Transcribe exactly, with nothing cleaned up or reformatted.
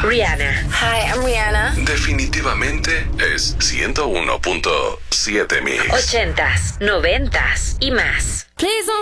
Rihanna. Hi, I'm Rihanna. Definitivamente es ciento uno punto siete Mix. Ochentas, noventas y más. Please don't